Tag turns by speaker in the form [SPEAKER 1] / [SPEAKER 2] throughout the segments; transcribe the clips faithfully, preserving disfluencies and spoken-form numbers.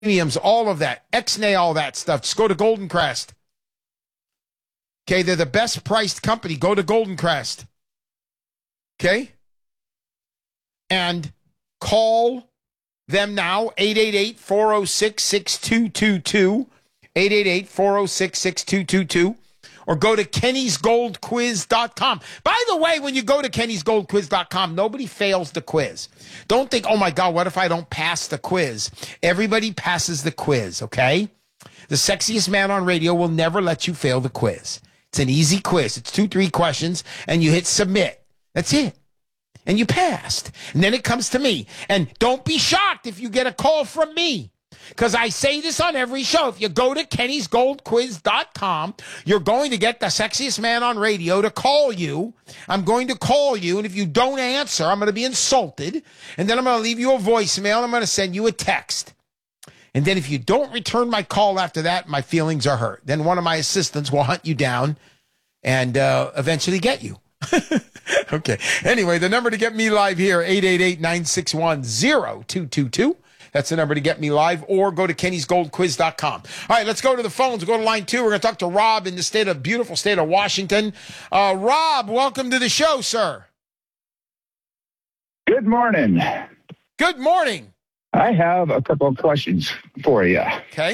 [SPEAKER 1] premiums, all of that, X-Nay, all that stuff. Just go to Golden Crest. Okay, they're the best priced company. Go to Golden Crest. Okay? And call them now, eight eight eight, four oh six, six two two two, eight eight eight, four oh six, six two two two, or go to kennys gold quiz dot com. By the way, when you go to kennys gold quiz dot com, nobody fails the quiz. Don't think, oh my God, what if I don't pass the quiz? Everybody passes the quiz, okay? The sexiest man on radio will never let you fail the quiz. It's an easy quiz. It's two, three questions, and you hit submit. That's it. And you passed. And then it comes to me. And don't be shocked if you get a call from me, because I say this on every show. If you go to kennys gold quiz dot com, you're going to get the sexiest man on radio to call you. I'm going to call you, and if you don't answer, I'm going to be insulted. And then I'm going to leave you a voicemail, and I'm going to send you a text. And then if you don't return my call after that, my feelings are hurt. Then one of my assistants will hunt you down and uh, eventually get you. Okay. Anyway, the number to get me live here, eight eight eight, nine six one, zero two two two. That's the number to get me live, or go to kennys gold quiz dot com. All right, let's go to the phones. Go to line two. We're going to talk to Rob in the state of beautiful state of Washington. Uh, Rob, welcome to the show, sir.
[SPEAKER 2] Good morning.
[SPEAKER 1] Good morning.
[SPEAKER 2] I have a couple of questions for you.
[SPEAKER 1] Okay.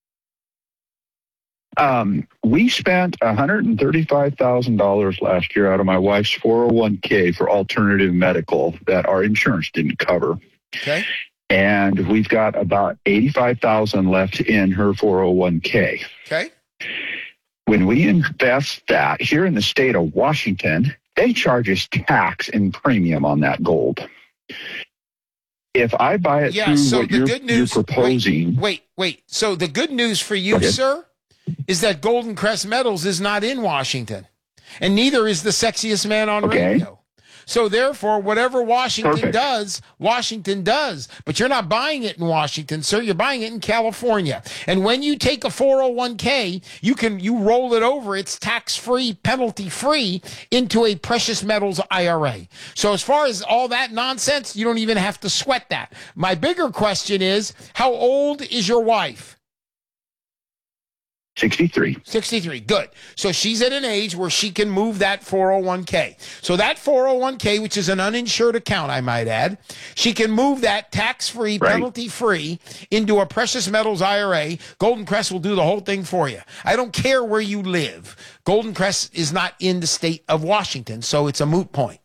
[SPEAKER 2] Um, we spent one hundred thirty-five thousand dollars last year out of my wife's four oh one k for alternative medical that our insurance didn't cover.
[SPEAKER 1] Okay.
[SPEAKER 2] And we've got about eighty-five thousand dollars left in her four oh one k.
[SPEAKER 1] Okay.
[SPEAKER 2] When we invest that here in the state of Washington, they charge us tax and premium on that gold. If I buy it
[SPEAKER 1] yeah,
[SPEAKER 2] through
[SPEAKER 1] so
[SPEAKER 2] what
[SPEAKER 1] the
[SPEAKER 2] you're,
[SPEAKER 1] good news,
[SPEAKER 2] you're proposing...
[SPEAKER 1] Wait, wait, wait. So the good news for you, sir, is that Golden Crest Metals is not in Washington. And neither is the sexiest man on
[SPEAKER 2] okay.
[SPEAKER 1] radio. So therefore, whatever Washington
[SPEAKER 2] Perfect.
[SPEAKER 1] does, Washington does. But you're not buying it in Washington, sir. You're buying it in California. And when you take a four oh one k, you can you roll it over. It's tax-free, penalty-free into a precious metals I R A. So as far as all that nonsense, you don't even have to sweat that. My bigger question is, how old is your wife?
[SPEAKER 2] sixty-three.
[SPEAKER 1] sixty-three. Good. So she's at an age where she can move that four oh one k. So that four oh one k, which is an uninsured account, I might add, she can move that tax-free,
[SPEAKER 2] right.
[SPEAKER 1] penalty-free into a precious metals I R A. Golden Crest will do the whole thing for you. I don't care where you live. Golden Crest is not in the state of Washington, so it's a moot point.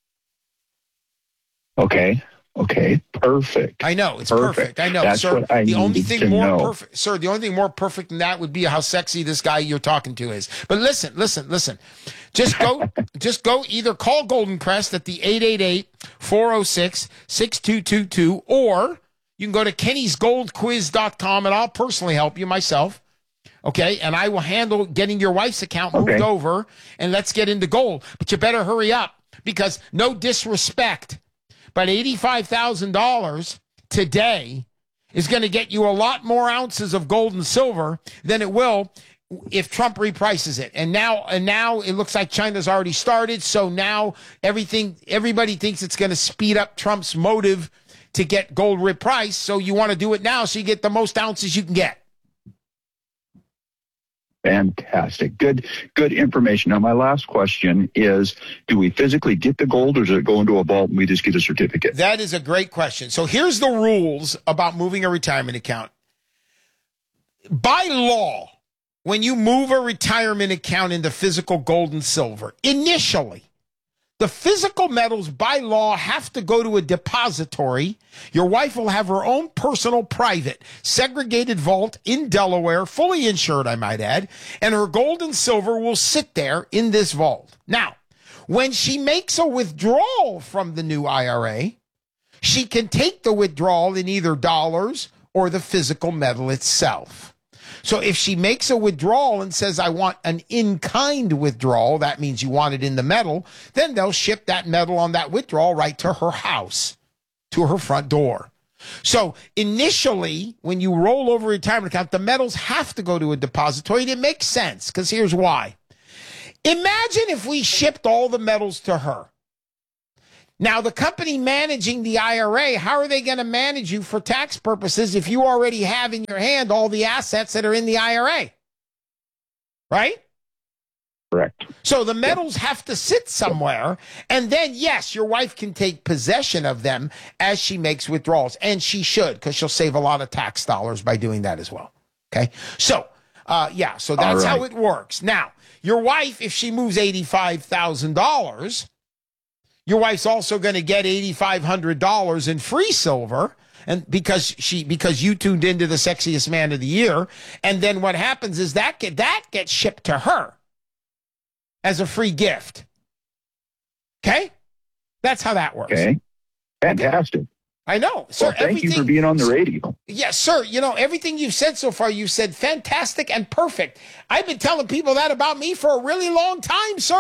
[SPEAKER 2] Okay. Okay, perfect.
[SPEAKER 1] I know, it's
[SPEAKER 2] perfect.
[SPEAKER 1] perfect. I know,
[SPEAKER 2] That's
[SPEAKER 1] sir.
[SPEAKER 2] What I
[SPEAKER 1] the only thing
[SPEAKER 2] to
[SPEAKER 1] more
[SPEAKER 2] know.
[SPEAKER 1] perfect, sir, the only thing more perfect than that would be how sexy this guy you're talking to is. But listen, listen, listen. Just go, just go either call Golden Crest at the eight eight eight, four oh six, six two two two, or you can go to kennys gold quiz dot com, and I'll personally help you myself. Okay, and I will handle getting your wife's account moved
[SPEAKER 2] okay.
[SPEAKER 1] over, and let's get into gold. But you better hurry up, because no disrespect, but eighty-five thousand dollars today is going to get you a lot more ounces of gold and silver than it will if Trump reprices it. And now, and now it looks like China's already started. So now everything, everybody thinks it's going to speed up Trump's motive to get gold repriced. So you want to do it now so you get the most ounces you can get.
[SPEAKER 2] Fantastic. Good, good information. Now, my last question is, do we physically get the gold, or does it go into a vault and we just get a certificate?
[SPEAKER 1] That is a great question. So here's the rules about moving a retirement account. By law, when you move a retirement account into physical gold and silver, initially, the physical metals by law have to go to a depository. Your wife will have her own personal, private, segregated vault in Delaware, fully insured, I might add, and her gold and silver will sit there in this vault. Now, when she makes a withdrawal from the new I R A, she can take the withdrawal in either dollars or the physical metal itself. So if she makes a withdrawal and says, I want an in-kind withdrawal, that means you want it in the metal, then they'll ship that metal on that withdrawal right to her house, to her front door. So initially, when you roll over a retirement account, the metals have to go to a depository. And it makes sense, because here's why. Imagine if we shipped all the metals to her. Now, the company managing the I R A, how are they going to manage you for tax purposes if you already have in your hand all the assets that are in the I R A? Right?
[SPEAKER 2] Correct.
[SPEAKER 1] So the metals have to sit somewhere, and then, yes, your wife can take possession of them as she makes withdrawals, and she should, because she'll save a lot of tax dollars by doing that as well. Okay? So, uh, yeah, so that's
[SPEAKER 2] right.
[SPEAKER 1] how it works. Now, your wife, if she moves eighty-five thousand dollars, your wife's also going to get eight thousand five hundred dollars in free silver, and because she because you tuned into the Sexiest Man of the Year, and then what happens is that get, that gets shipped to her as a free gift. Okay? That's how that works.
[SPEAKER 2] Okay. Fantastic.
[SPEAKER 1] I know. Sir,
[SPEAKER 2] well, thank you for being on the radio.
[SPEAKER 1] Yes, sir. You know, everything you've said so far, you said fantastic and perfect. I've been telling people that about me for a really long time, sir.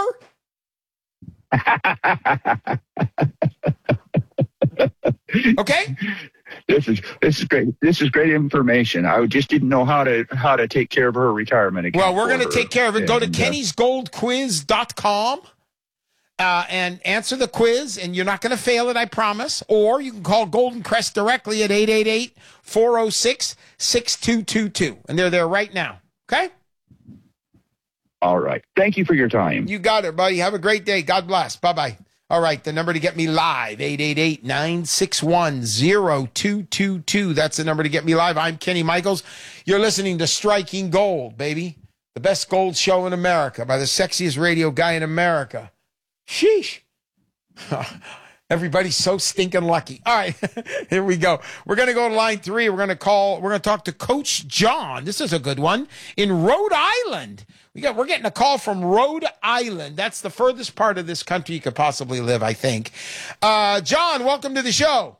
[SPEAKER 1] Okay?
[SPEAKER 2] This is this is great. This is great information. I just didn't know how to how to take care of her retirement account.
[SPEAKER 1] Well, we're going to take care of it. Go to
[SPEAKER 2] And, uh,
[SPEAKER 1] kennys gold quiz dot com uh, and answer the quiz, and you're not going to fail it, I promise. Or you can call Golden Crest directly at eight eight eight, four oh six, six two two two. And they're there right now. Okay?
[SPEAKER 2] All right. Thank you for your time.
[SPEAKER 1] You got it, buddy. Have a great day. God bless. Bye-bye. All right, the number to get me live, eight eight eight, nine six one, zero two two two. That's the number to get me live. I'm Kenny Michaels. You're listening to Striking Gold, baby. The best gold show in America by the sexiest radio guy in America. Sheesh. Everybody's so stinking lucky. All right, here we go. We're going to go to line three. We're going to call, we're going to talk to Coach John. This is a good one. In Rhode Island. We got, we're getting a call from Rhode Island. That's the furthest part of this country you could possibly live, I think. Uh, John, welcome to the show.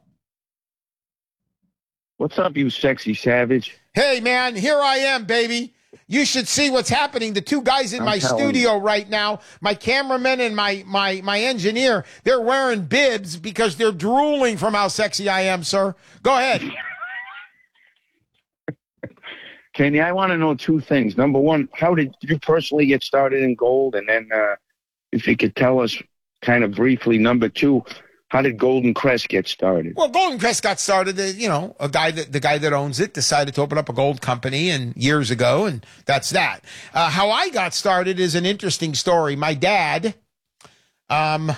[SPEAKER 3] What's up, you sexy savage?
[SPEAKER 1] Hey, man, here I am, baby. You should see what's happening. The two guys in
[SPEAKER 3] I'm
[SPEAKER 1] my
[SPEAKER 3] telling
[SPEAKER 1] studio
[SPEAKER 3] you.
[SPEAKER 1] right now, my cameraman and my, my, my engineer, they're wearing bibs because they're drooling from how sexy I am, sir. Go ahead.
[SPEAKER 3] Kenny, I want to know two things. Number one, how did you personally get started in gold? And then uh, if you could tell us kind of briefly, number two, how did Golden Crest get started?
[SPEAKER 1] Well, Golden Crest got started, uh, you know, a guy that the guy that owns it decided to open up a gold company and years ago, and that's that. Uh, how I got started is an interesting story. My dad um,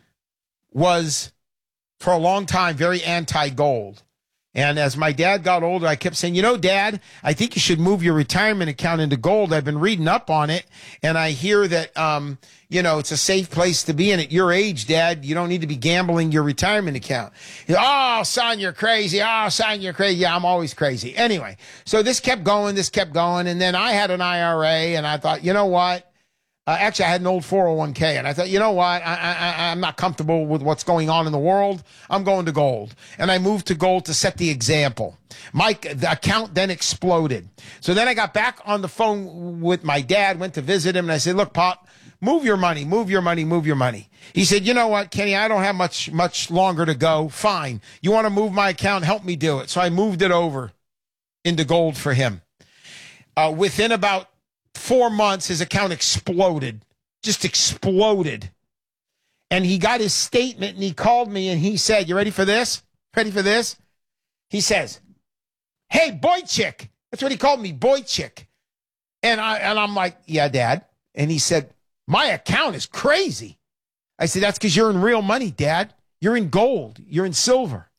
[SPEAKER 1] was, for a long time, very anti-gold. And as my dad got older, I kept saying, you know, Dad, I think you should move your retirement account into gold. I've been reading up on it, and I hear that, um, you know, it's a safe place to be. And at your age, Dad, you don't need to be gambling your retirement account. He said, oh, son, you're crazy. Oh, son, you're crazy. Yeah, I'm always crazy. Anyway, so this kept going, this kept going. And then I had an I R A, and I thought, you know what? Uh, actually, I had an old four oh one k, and I thought, you know what? I, I, I'm not comfortable with what's going on in the world. I'm going to gold. And I moved to gold to set the example. My the account then exploded. So then I got back on the phone with my dad, went to visit him, and I said, look, Pop, move your money, move your money, move your money. He said, you know what, Kenny, I don't have much, much longer to go. Fine. You want to move my account? Help me do it. So I moved it over into gold for him. Uh, within about four months, his account exploded, just exploded. And he got his statement, and he called me, and he said, you ready for this? Ready for this? He says, hey, boy chick. That's what he called me, boy chick. And, I, and I'm like, yeah, Dad. And he said, my account is crazy. I said, that's because you're in real money, Dad. You're in gold. You're in silver.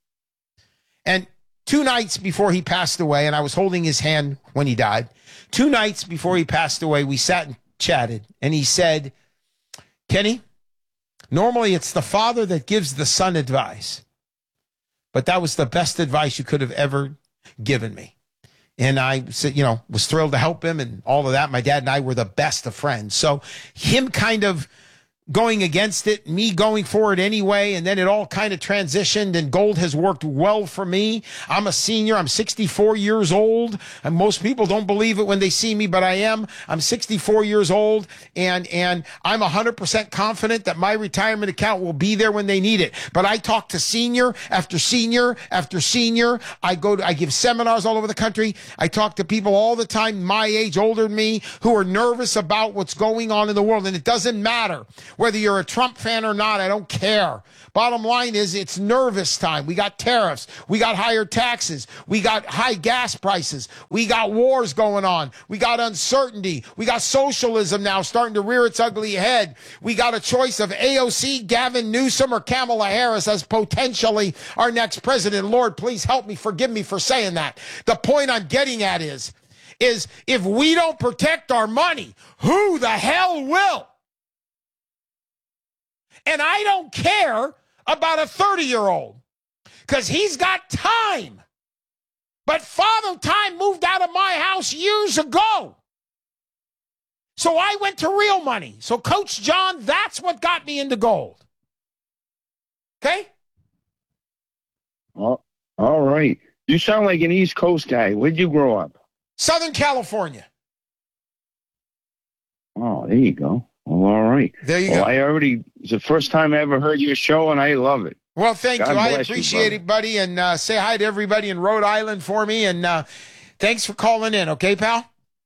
[SPEAKER 1] And two nights before he passed away, and I was holding his hand when he died, two nights before he passed away, we sat and chatted, and he said, Kenny, normally it's the father that gives the son advice, but that was the best advice you could have ever given me. And I said, you know, was thrilled to help him and all of that. My dad and I were the best of friends. So him kind of going against it, me going for it anyway, and then it all kind of transitioned, and gold has worked well for me. I'm a senior. I'm sixty-four years old, and most people don't believe it when they see me, but I am. I'm sixty-four years old, and and I'm one hundred percent confident that my retirement account will be there when they need it. But I talk to senior after senior after senior. I go to, I give seminars all over the country. I talk to people all the time my age, older than me, who are nervous about what's going on in the world, and it doesn't matter Whether you're a Trump fan or not, I don't care. Bottom line is it's nervous time. We got tariffs. We got higher taxes. We got high gas prices. We got wars going on. We got uncertainty. We got socialism now starting to rear its ugly head. We got a choice of A O C, Gavin Newsom, or Kamala Harris as potentially our next president. Lord, please help me. Forgive me for saying that. The point I'm getting at is, is if we don't protect our money, who the hell will? And I don't care about a thirty-year-old because he's got time. But Father Time moved out of my house years ago. So I went to real money. So Coach John, that's what got me into gold. Okay?
[SPEAKER 3] Oh, all right. You sound like an East Coast guy. Where'd you grow up?
[SPEAKER 1] Southern California.
[SPEAKER 3] Oh, there you go. Well, all right.
[SPEAKER 1] There you
[SPEAKER 3] well,
[SPEAKER 1] go.
[SPEAKER 3] I already, it's the first time I ever heard your show, and I love it.
[SPEAKER 1] Well, thank
[SPEAKER 3] God
[SPEAKER 1] you. I
[SPEAKER 3] bless you,
[SPEAKER 1] appreciate
[SPEAKER 3] brother.
[SPEAKER 1] it, buddy. And uh, say hi to everybody in Rhode Island for me. And uh, thanks for calling in. Okay, pal?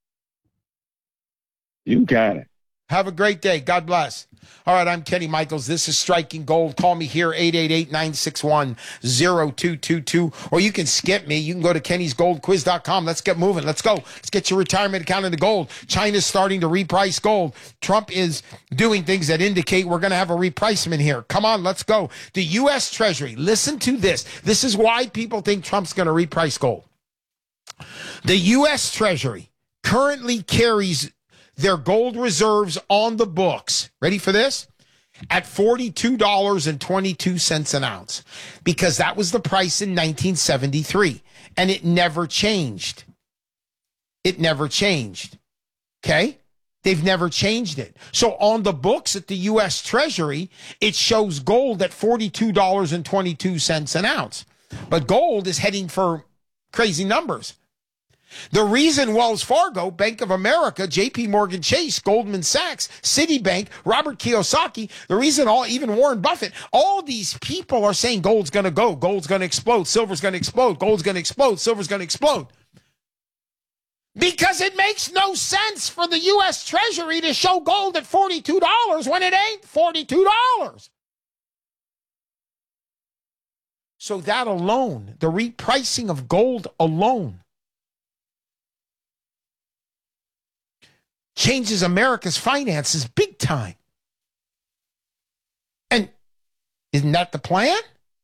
[SPEAKER 3] You got it.
[SPEAKER 1] Have a great day. God bless. All right, I'm Kenny Michaels. This is Striking Gold. Call me here, eight eight eight, nine six one, zero two two two. Or you can skip me. You can go to kennys gold quiz dot com. Let's get moving. Let's go. Let's get your retirement account into gold. China's starting to reprice gold. Trump is doing things that indicate we're going to have a repricement here. Come on, let's go. The U S Treasury, listen to this. This is why people think Trump's going to reprice gold. The U S Treasury currently carries their gold reserves on the books. Ready for this? At forty-two dollars and twenty-two cents an ounce, because that was the price in nineteen seventy-three, and it never changed. It never changed. Okay? They've never changed it. So on the books at the U S Treasury, it shows gold at forty-two dollars and twenty-two cents an ounce. But gold is heading for crazy numbers. The reason Wells Fargo, Bank of America, J P Morgan Chase, Goldman Sachs, Citibank, Robert Kiyosaki, the reason all, even Warren Buffett, all these people are saying gold's going to go, gold's going to explode, silver's going to explode, gold's going to explode, silver's going to explode. Because it makes no sense for the U S Treasury to show gold at forty-two dollars when it ain't forty-two dollars. So that alone, the repricing of gold alone, changes America's finances big time. And isn't that the plan?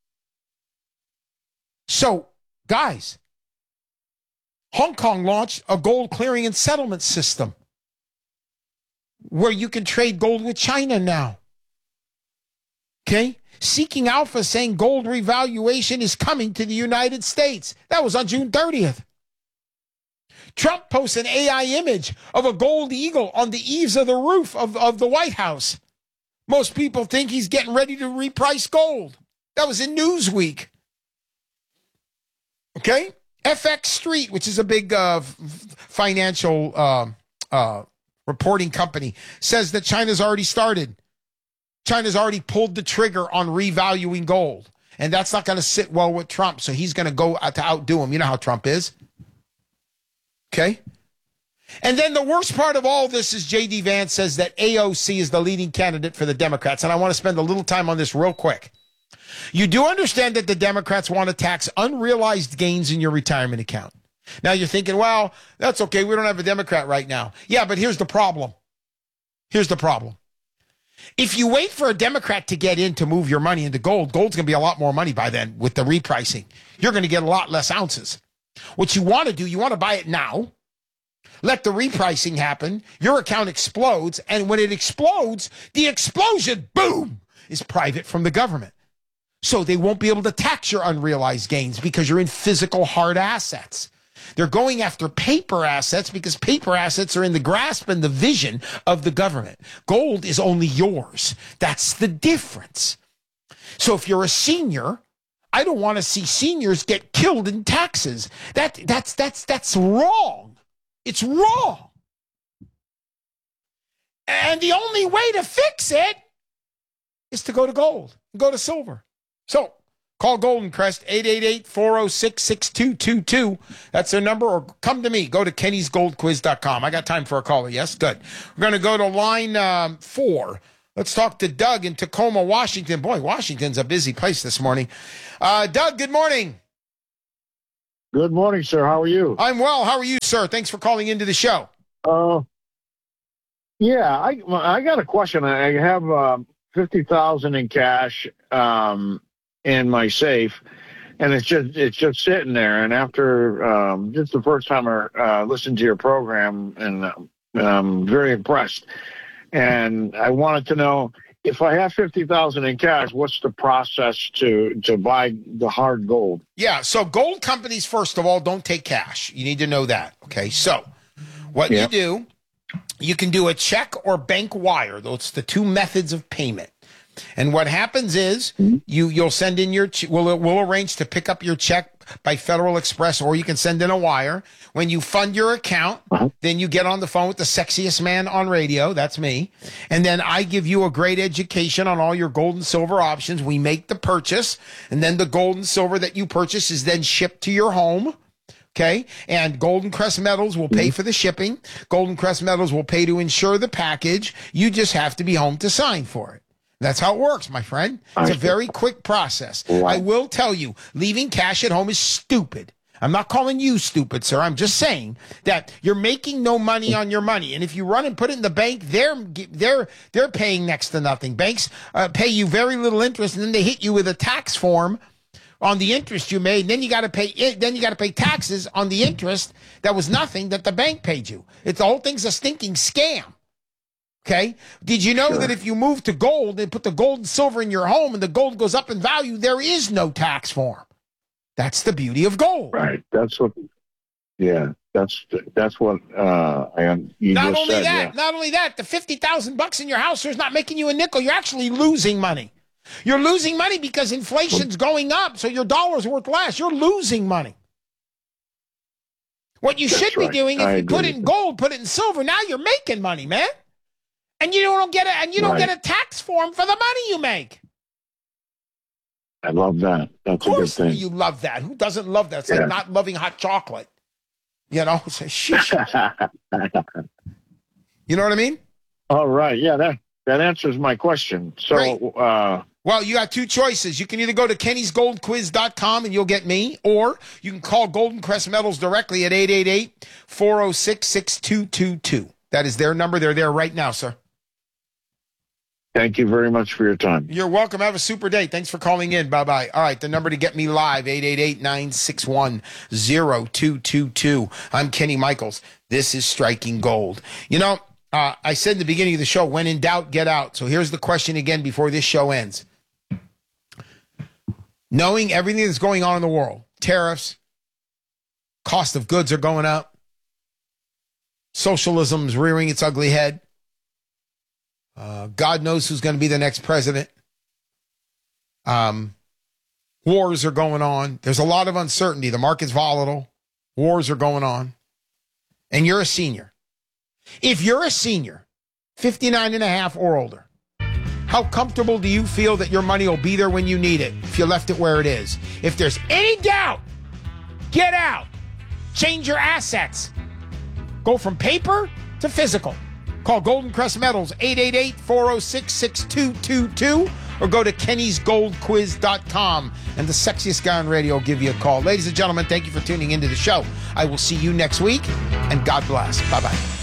[SPEAKER 1] So, guys, Hong Kong launched a gold clearing and settlement system where you can trade gold with China now. Okay? Seeking Alpha saying gold revaluation is coming to the United States. That was on June thirtieth. Trump posts an A I image of a gold eagle on the eaves of the roof of, of the White House. Most people think he's getting ready to reprice gold. That was in Newsweek. Okay? F X Street, which is a big uh, f- financial uh, uh, reporting company, says that China's already started. China's already pulled the trigger on revaluing gold. And that's not going to sit well with Trump, so he's going to go out to outdo him. You know how Trump is. Okay? And then the worst part of all this is J D Vance says that A O C is the leading candidate for the Democrats. And I want to spend a little time on this real quick. You do understand that the Democrats want to tax unrealized gains in your retirement account. Now you're thinking, well, that's okay. We don't have a Democrat right now. Yeah, but here's the problem. Here's the problem. If you wait for a Democrat to get in to move your money into gold, gold's going to be a lot more money by then with the repricing. You're going to get a lot less ounces. What you want to do, you want to buy it now, let the repricing happen, your account explodes, and when it explodes, the explosion, boom, is private from the government. So they won't be able to tax your unrealized gains because you're in physical hard assets. They're going after paper assets because paper assets are in the grasp and the vision of the government. Gold is only yours. That's the difference. So if you're a senior, I don't want to see seniors get killed in taxes. That that's that's that's wrong. It's wrong. And the only way to fix it is to go to gold, go to silver. So call Golden Crest, eight eight eight, four oh six, six two two two. That's their number, or come to me. Go to kennys gold quiz dot com. I got time for a caller. Yes? Good. We're going to go to line um, four. Let's talk to Doug in Tacoma, Washington. Boy, Washington's a busy place this morning. Uh, Doug, good morning.
[SPEAKER 4] Good morning, sir. How are you?
[SPEAKER 1] I'm well. How are you, sir? Thanks for calling into the show.
[SPEAKER 4] Uh, yeah, I I got a question. I have uh, fifty thousand in cash um, in my safe, and it's just it's just sitting there. And after um, just the first time I uh, listened to your program, and uh, I'm very impressed. And I wanted to know, if I have fifty thousand in cash, what's the process to to buy the hard gold?
[SPEAKER 1] Yeah, so gold companies, first of all, don't take cash. You need to know that. Okay, so what
[SPEAKER 4] Yeah.
[SPEAKER 1] you do, you can do a check or bank wire. Those are the two methods of payment. And what happens is you you'll send in your ch- we'll we'll arrange to pick up your check by Federal Express, or you can send in a wire. When you fund your account,
[SPEAKER 4] Uh-huh.
[SPEAKER 1] then you get on the phone with the sexiest man on radio. That's me. And then I give you a great education on all your gold and silver options. We make the purchase, and then the gold and silver that you purchase is then shipped to your home. Okay. And Golden Crest Metals will pay for the shipping. Golden Crest Metals will pay to insure the package. You just have to be home to sign for it. That's how it works, my friend. It's a very quick process. I will tell you, leaving cash at home is stupid. I'm not calling you stupid, sir. I'm just saying that you're making no money on your money. And if you run and put it in the bank, they're they're they're paying next to nothing. Banks uh, pay you very little interest, and then they hit you with a tax form on the interest you made. And then you got to pay it. Then you got to pay taxes on the interest that was nothing that the bank paid you. It's the whole thing's a stinking scam. Okay. Did you know
[SPEAKER 4] Sure.
[SPEAKER 1] that if you move to gold and put the gold and silver in your home and the gold goes up in value, there is no tax form? That's the beauty of gold.
[SPEAKER 4] Right. That's what. Yeah. That's that's what uh, I am. You
[SPEAKER 1] Not
[SPEAKER 4] just
[SPEAKER 1] only
[SPEAKER 4] said,
[SPEAKER 1] that,
[SPEAKER 4] yeah.
[SPEAKER 1] not only that, the fifty thousand bucks in your house is not making you a nickel. You're actually losing money. You're losing money because inflation's going up, so your dollar's worth less. You're losing money. What you
[SPEAKER 4] That's
[SPEAKER 1] should be
[SPEAKER 4] right.
[SPEAKER 1] doing, if
[SPEAKER 4] I
[SPEAKER 1] you put
[SPEAKER 4] agree
[SPEAKER 1] it in
[SPEAKER 4] with
[SPEAKER 1] gold, put it in silver, now you're making money, man. And you don't get a and you don't
[SPEAKER 4] Right.
[SPEAKER 1] get a tax form for the money you make.
[SPEAKER 4] I love that. That's
[SPEAKER 1] Of course
[SPEAKER 4] a good thing.
[SPEAKER 1] you love that. Who doesn't love that? It's
[SPEAKER 4] Yeah.
[SPEAKER 1] like not loving hot chocolate. You know? It's a sheesh. You know what I mean?
[SPEAKER 4] All right. Yeah, that that answers my question. So,
[SPEAKER 1] Great.
[SPEAKER 4] uh,
[SPEAKER 1] Well, you got two choices. You can either go to kennys gold quiz dot com and you'll get me, or you can call Golden Crest Metals directly at eight eight eight, four oh six, six two two two. That is their number. They're there right now, sir.
[SPEAKER 4] thank you very much for your time.
[SPEAKER 1] You're welcome. Have a super day. Thanks for calling in. Bye-bye. All right, the number to get me live, eight eight eight, nine six one, zero two two two. I'm Kenny Michaels. This is Striking Gold. You know, uh, I said in the beginning of the show, when in doubt, get out. So here's the question again before this show ends. Knowing everything that's going on in the world, tariffs, cost of goods are going up, socialism's rearing its ugly head, uh, God knows who's going to be the next president. Um, wars are going on. There's a lot of uncertainty. The market's volatile. Wars are going on. And you're a senior. If you're a senior, fifty-nine and a half or older, how comfortable do you feel that your money will be there when you need it if you left it where it is? If there's any doubt, get out. Change your assets. Go from paper to physical. Call Golden Crest Metals, eight eight eight, four oh six, six two two two, or go to kennys gold quiz dot com, and the sexiest guy on radio will give you a call. Ladies and gentlemen, thank you for tuning into the show. I will see you next week, and God bless. Bye-bye.